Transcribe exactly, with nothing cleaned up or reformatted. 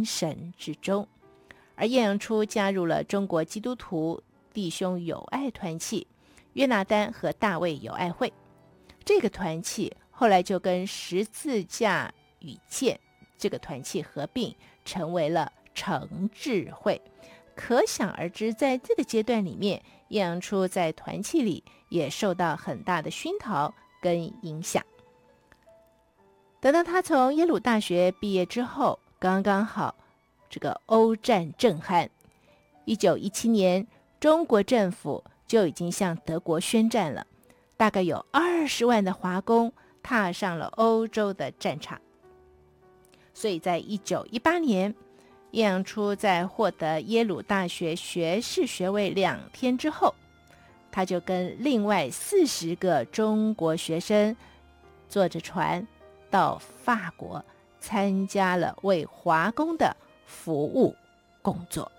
神之中。而叶阳初加入了中国基督徒弟兄友爱团契约拿丹和大卫友爱会，这个团契后来就跟十字架与剑这个团契合并，成为了诚志会。可想而知，在这个阶段里面，叶阳初在团契里也受到很大的熏陶跟影响。等到他从耶鲁大学毕业之后，刚刚好这个欧战正酣，一九一七年，中国政府就已经向德国宣战了，大概有二十万的华工踏上了欧洲的战场。所以在一九一八年，叶阳初在获得耶鲁大学学士学位两天之后，他就跟另外四十个中国学生坐着船到法国，参加了为华工的服务工作。